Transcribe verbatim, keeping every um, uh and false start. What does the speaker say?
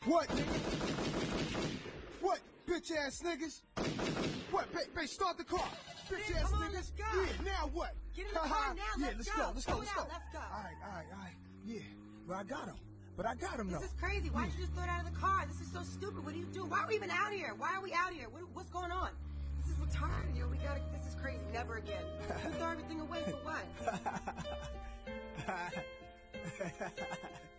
What, nigga? What, bitch ass niggas? What, ba ba start the car. Bitch Man, ass come on, niggas. let's go. Yeah, now what? Get in the car now, Yeah, let's let's go. go, let's go, Throw let's it go. out, let's go. All right, all right, all right. Yeah, but I got him. But I got him though. This is crazy. Why did you just throw it out of the car? This is so stupid. What do you do? Why are we even out here? Why are we out here? What, what's going on? This is retarded, yo. We gotta, this is crazy. Never again. You throw everything away for what?